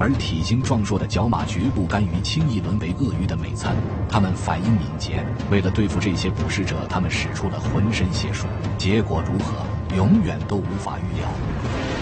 而体型壮硕的角马绝不甘于轻易沦为鳄鱼的美餐，它们反应敏捷，为了对付这些捕食者，他们使出了浑身解数，结果如何，永远都无法预料。